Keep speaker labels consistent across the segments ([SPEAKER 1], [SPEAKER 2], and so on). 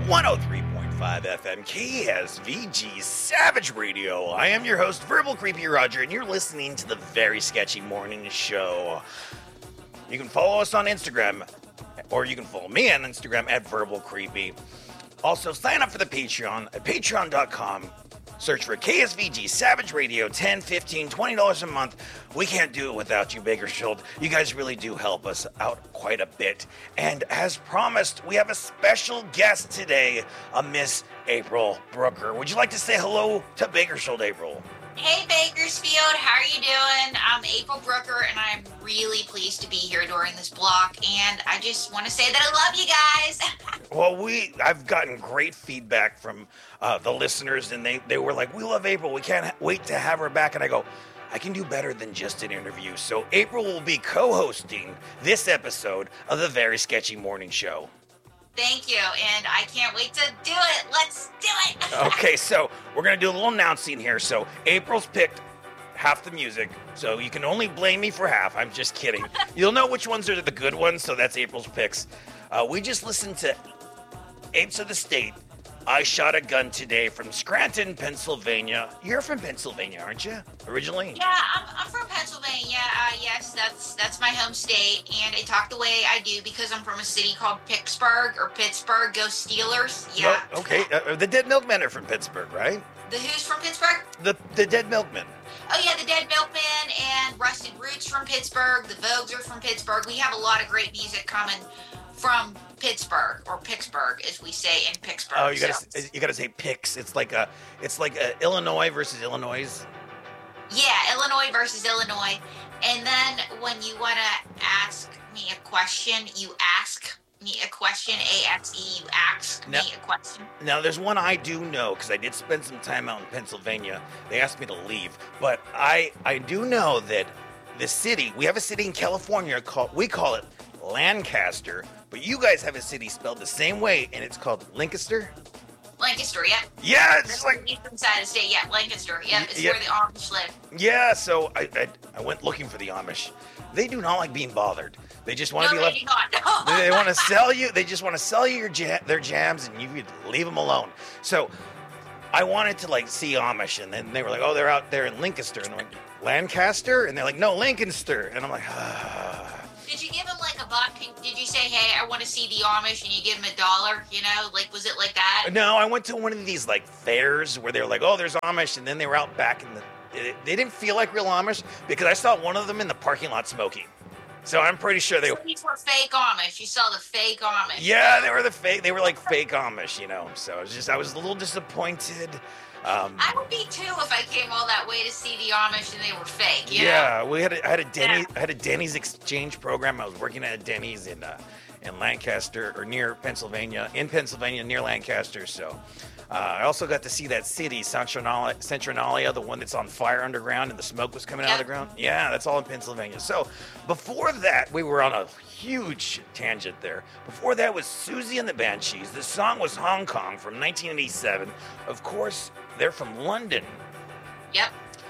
[SPEAKER 1] 103.5 FM KSVG Savage Radio. I am your host, Verbal Creepy Roger, and you're listening to the Very Sketchy Morning Show. You can follow us on Instagram, or you can follow me on Instagram at Verbal Creepy. Also, sign up for the Patreon at patreon.com. Search for KSVG Savage Radio, $10, $15, $20 a month. We can't do it without you, Bakersfield. You guys really do help us out quite a bit. And as promised, we have a special guest today, a Miss April Brooker. Would you like to say hello to Bakersfield, April?
[SPEAKER 2] Hey Bakersfield, how are you doing? I'm April Brooker, and I'm really pleased to be here during this block, and I just want to say that I love you guys.
[SPEAKER 1] Well, I've gotten great feedback from the listeners, and they were like, we love April, we can't wait to have her back, and I go, I can do better than just an interview. So April will be co-hosting this episode of the Very Sketchy Morning Show.
[SPEAKER 2] Thank you, and I can't wait to do it. Let's do it.
[SPEAKER 1] Okay, so we're going to do a little announcing here. So April's picked half the music, so you can only blame me for half. I'm just kidding. You'll know which ones are the good ones, so that's April's picks. We just listened to Apes of the State, I Shot a Gun Today from Scranton, Pennsylvania. You're from Pennsylvania, aren't you, originally?
[SPEAKER 2] Yeah, I'm from Pennsylvania. Yes, that's my home state, and I talk the way I do because I'm from a city called Pittsburgh. Go Steelers. Yeah.
[SPEAKER 1] Oh, okay, the Dead Milkmen are from Pittsburgh, right?
[SPEAKER 2] The who's from Pittsburgh?
[SPEAKER 1] The Dead Milkmen.
[SPEAKER 2] Oh, yeah, the Dead Milkmen and Rusted Roots from Pittsburgh. The Vogues are from Pittsburgh. We have a lot of great music coming from Pittsburgh, or Pittsburgh, as we say in Pittsburgh.
[SPEAKER 1] Oh, you gotta say Pix. It's like Illinois versus Illinois.
[SPEAKER 2] Yeah, Illinois versus Illinois. And then when you want to ask me a question, you ask me a question. ASE, you ask me a question.
[SPEAKER 1] Now, there's one I do know, because I did spend some time out in Pennsylvania. They asked me to leave, but I do know that the city, we have a city in California we call it Lancaster, but you guys have a city spelled the same way, and it's called Lancaster.
[SPEAKER 2] Lancaster, yeah.
[SPEAKER 1] Yeah, it's like
[SPEAKER 2] eastern side of the state. Yeah, Lancaster. Yeah, it's where the Amish live.
[SPEAKER 1] Yeah, so I went looking for the Amish. They do not like being bothered. They just want to be left.
[SPEAKER 2] They do not.
[SPEAKER 1] They want to sell you. They just want to sell you their jams, and you could leave them alone. So I wanted to see Amish, and then they were like, "Oh, they're out there in Lancaster," and I'm like, "Lancaster?" And they're like, "No, Lancaster," and I'm like, "Ah."
[SPEAKER 2] Did you give him a buck? Did you say, hey, I want to see the Amish, and you give him $1? Was it like that?
[SPEAKER 1] No, I went to one of these fairs where they were like, oh, there's Amish, and then they were out back they didn't feel like real Amish because I saw one of them in the parking lot smoking. So I'm pretty sure
[SPEAKER 2] these were fake Amish. You saw the fake Amish.
[SPEAKER 1] Yeah, they were fake fake Amish, So I was a little disappointed.
[SPEAKER 2] I would be too if I came all that way to see the Amish and they were fake.
[SPEAKER 1] Yeah, I had a Denny's exchange program. I was working at a Denny's in Lancaster, or near Pennsylvania, near Lancaster. So I also got to see that city, Centrinalia, the one that's on fire underground and the smoke was coming out of the ground. Yeah, that's all in Pennsylvania. So before that, we were on a huge tangent there. Before that was Siouxsie and the Banshees. The song was Hong Kong from 1987. Of course, they're from London.
[SPEAKER 2] Yep.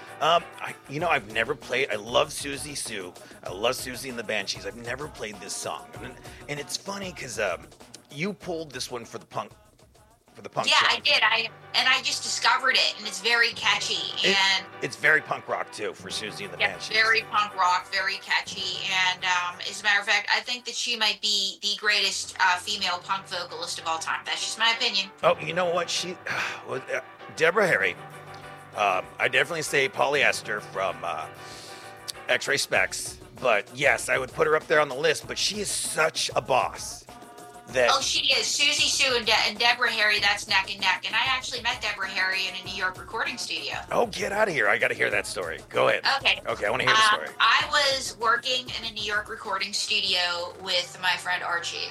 [SPEAKER 1] I've never played. I love Siouxsie Sioux. I love Siouxsie and the Banshees. I've never played this song, and it's funny because you pulled this one for the punk.
[SPEAKER 2] Yeah,
[SPEAKER 1] song.
[SPEAKER 2] I did. I just discovered it, and it's very catchy. And
[SPEAKER 1] it's very punk rock too for Siouxsie and the Banshees.
[SPEAKER 2] Very punk rock, very catchy. And as a matter of fact, I think that she might be the greatest female punk vocalist of all time. That's just my opinion.
[SPEAKER 1] Oh, you know what? Deborah Harry. I definitely say Polyester from X-Ray Specs, but yes, I would put her up there on the list. But she is such a boss.
[SPEAKER 2] She is. Siouxsie Sioux and Deborah Harry, that's neck and neck. And I actually met Deborah Harry in a New York recording studio.
[SPEAKER 1] Oh, get out of here. I got to hear that story. Go ahead.
[SPEAKER 2] Okay,
[SPEAKER 1] I want to hear the story.
[SPEAKER 2] I was working in a New York recording studio with my friend Archie.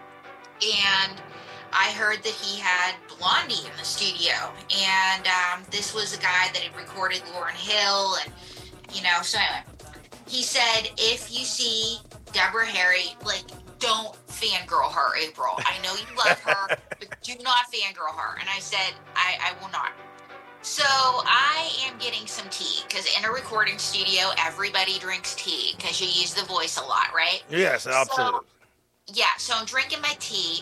[SPEAKER 2] And I heard that he had Blondie in the studio. And this was a guy that had recorded Lauryn Hill. And, so anyway, he said, if you see Deborah Harry, don't fangirl her, April. I know you love her, but do not fangirl her. And I said, I will not. So I am getting some tea, because in a recording studio, everybody drinks tea, because you use the voice a lot, right?
[SPEAKER 1] Yes, absolutely.
[SPEAKER 2] So I'm drinking my tea,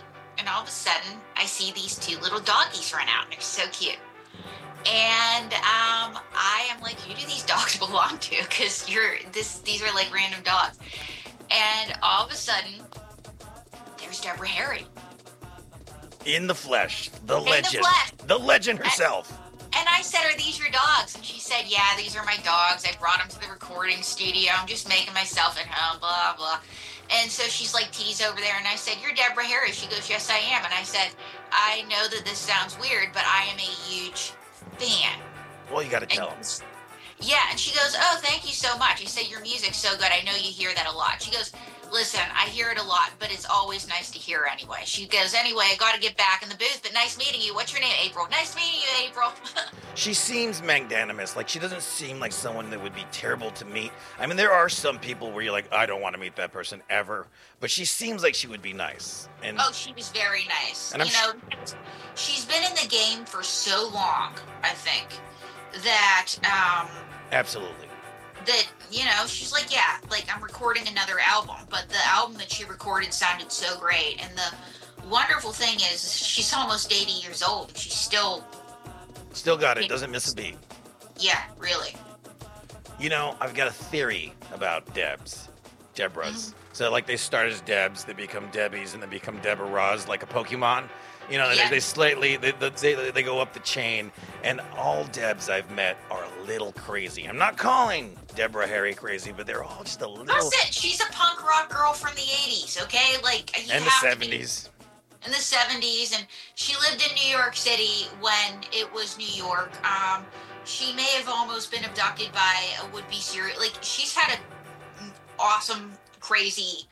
[SPEAKER 2] and all of a sudden, I see these two little doggies run out. They're so cute. And I am like, who do these dogs belong to? Because these are like random dogs. And all of a sudden, there's Deborah Harry.
[SPEAKER 1] In the flesh, the legend.
[SPEAKER 2] The flesh.
[SPEAKER 1] The legend herself.
[SPEAKER 2] And I said, are these your dogs? And she said, yeah, these are my dogs. I brought them to the recording studio. I'm just making myself at home, blah, blah. And so she's like, tease over there. And I said, you're Deborah Harry. She goes, yes, I am. And I said, I know that this sounds weird, but I am a huge fan.
[SPEAKER 1] Well, you got to tell them.
[SPEAKER 2] Yeah, and she goes, oh, thank you so much. I said, your music's so good. I know you hear that a lot. She goes, listen, I hear it a lot, but it's always nice to hear anyway. She goes, anyway, I got to get back in the booth, but nice meeting you. What's your name? April. Nice meeting you, April.
[SPEAKER 1] She seems magnanimous. Like, she doesn't seem like someone that would be terrible to meet. I mean, there are some people where you're like, I don't want to meet that person ever. But she seems like she would be nice. And
[SPEAKER 2] oh, she was very nice.
[SPEAKER 1] And
[SPEAKER 2] she's been in the game for so long, I think, that...
[SPEAKER 1] absolutely.
[SPEAKER 2] That, she's like, yeah, like I'm recording another album, but the album that she recorded sounded so great. And the wonderful thing is she's almost 80 years old. And she's still
[SPEAKER 1] got it. Doesn't miss a beat.
[SPEAKER 2] Yeah, really.
[SPEAKER 1] I've got a theory about Deborah's. Mm-hmm. So, like, they start as Debs, they become Debbies, and they become Deborahs, like a Pokemon.
[SPEAKER 2] Yeah.
[SPEAKER 1] They go up the chain, and all Debs I've met are a little crazy. I'm not calling Deborah Harry crazy, but they're all just a little...
[SPEAKER 2] That's it. She's a punk rock girl from the 80s, okay? Like,
[SPEAKER 1] and the 70s.
[SPEAKER 2] In the 70s, and she lived in New York City when it was New York. She may have almost been abducted by a would-be serial... Like, she's had an awesome, crazy...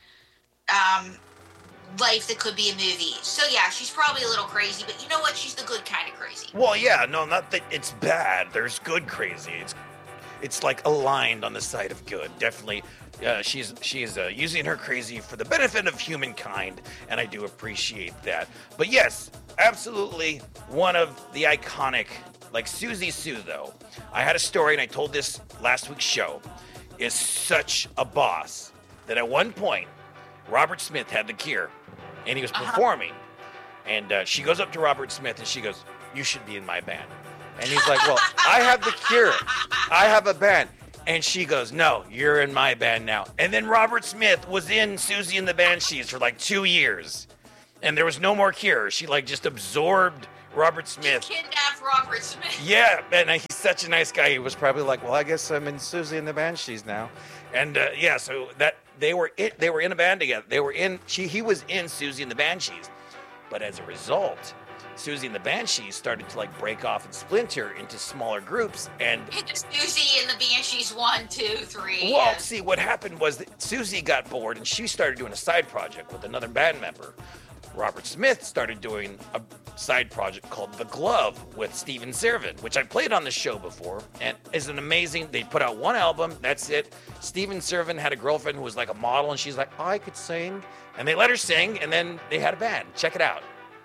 [SPEAKER 2] life that could be a movie. So yeah, she's probably a little crazy, but you know what? She's the good kind of crazy.
[SPEAKER 1] Well, yeah, no, not that it's bad. There's good crazy. It's like aligned on the side of good. Definitely, she's using her crazy for the benefit of humankind, and I do appreciate that. But yes, absolutely one of the iconic, like Siouxsie Sioux, though. I had a story, and I told this last week's show, is such a boss that at one point, Robert Smith had the Cure, and he was performing. And she goes up to Robert Smith, and she goes, you should be in my band. And he's like, well, I have the Cure. I have a band. And she goes, no, you're in my band now. And then Robert Smith was in Siouxsie and the Banshees for like 2 years. And there was no more Cure. She like just absorbed Robert Smith.
[SPEAKER 2] She kidnapped Robert Smith.
[SPEAKER 1] Yeah, and he's such a nice guy. He was probably like, well, I guess I'm in Siouxsie and the Banshees now. And yeah, so that they were in a band together. He was in Siouxsie and the Banshees. But as a result, Siouxsie and the Banshees started to like break off and splinter into smaller groups. And
[SPEAKER 2] Siouxsie and the Banshees 1, 2, 3.
[SPEAKER 1] Well, see, what happened was that Siouxsie got bored and she started doing a side project with another band member. Robert Smith started doing a side project called The Glove with Steven Servin, which I played on the show before, and is an amazing... They put out one album, that's it. Steven Servin had a girlfriend who was like a model, and she's like, I could sing. And they let her sing, and then they had a band. Check it out.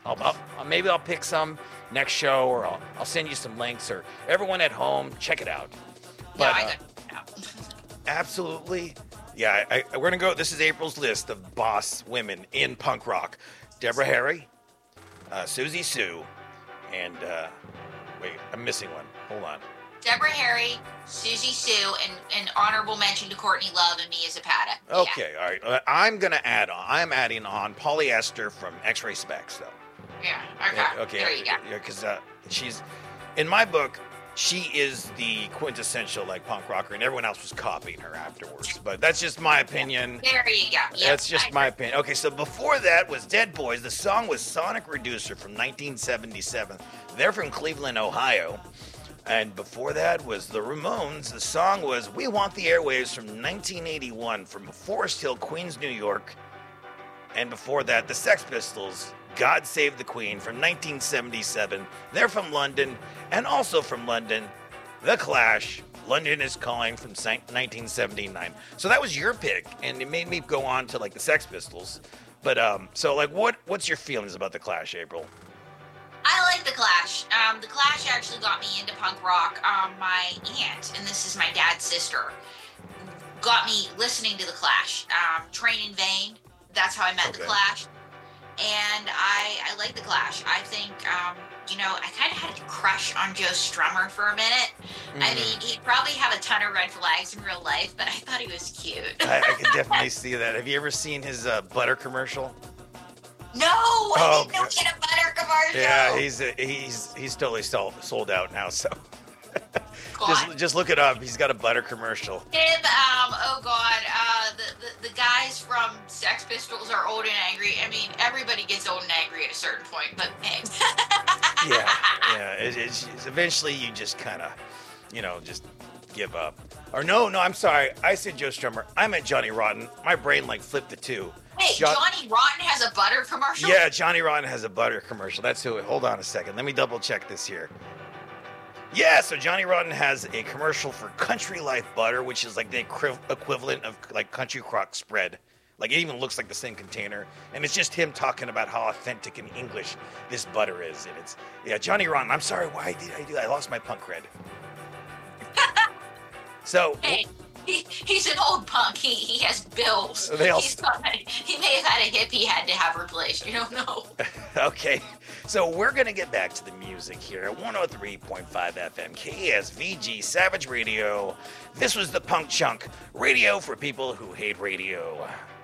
[SPEAKER 1] Maybe I'll pick some next show, or I'll send you some links, or everyone at home, check it out. But,
[SPEAKER 2] I got it out.
[SPEAKER 1] Absolutely. Yeah, we're going to go... This is April's list of boss women in punk rock. Deborah Harry, Siouxsie Sioux, and wait, I'm missing one. Hold on.
[SPEAKER 2] Deborah Harry, Siouxsie Sioux, and honorable mention to Courtney Love and Mia Zapata.
[SPEAKER 1] Okay, all right. I'm adding on Polyester from X-Ray Specs, though.
[SPEAKER 2] Yeah, okay. There you go.
[SPEAKER 1] Yeah, because she's, in my book, she is the quintessential like punk rocker, and everyone else was copying her afterwards. But that's just my opinion.
[SPEAKER 2] There you go. Yep,
[SPEAKER 1] that's just my opinion. Okay, so before that was Dead Boys. The song was Sonic Reducer from 1977. They're from Cleveland, Ohio. And before that was the Ramones. The song was We Want the Airwaves from 1981 from Forest Hill, Queens, New York. And before that, the Sex Pistols, God Save the Queen from 1977. They're from London. And also from London, The Clash, London is Calling from 1979. So that was your pick, and it made me go on to like the Sex Pistols. But so like what's your feelings about The Clash, April?
[SPEAKER 2] I like The Clash. The Clash actually got me into punk rock. My aunt, and this is my dad's sister, got me listening to The Clash. Train in Vain, that's how I met The Clash. And I I like the Clash. I think, I kind of had a crush on Joe Strummer for a minute. I mean, he'd probably have a ton of red flags in real life, but I thought he was cute.
[SPEAKER 1] I can definitely see that. Have you ever seen his butter commercial?
[SPEAKER 2] No, I didn't know he had a butter commercial.
[SPEAKER 1] Yeah, he's totally sold out now. So just look it up. He's got a butter commercial.
[SPEAKER 2] Him, the guys from Sex Pistols are old and angry. I mean, everybody gets old and angry at a certain point, but man.
[SPEAKER 1] yeah. It's eventually you just kind of, just give up. Or no, I'm sorry. I said Joe Strummer. I meant Johnny Rotten. My brain flipped the two.
[SPEAKER 2] Hey, Johnny Rotten has a butter commercial?
[SPEAKER 1] Yeah, Johnny Rotten has a butter commercial. That's who. Hold on a second. Let me double check this here. Yeah, so Johnny Rotten has a commercial for Country Life butter, which is like the equivalent of like Country Crock spread. Like it even looks like the same container, and it's just him talking about how authentic and English this butter is. And it's Johnny Rotten. I'm sorry, why did I do that? I lost my punk cred. So.
[SPEAKER 2] Hey. He's an old punk. He has bills. He may have had a hip he had to have replaced. You don't know.
[SPEAKER 1] Okay. So we're going to get back to the music here at 103.5 FM KSVG Savage Radio. This was the Punk Chunk, radio for people who hate radio.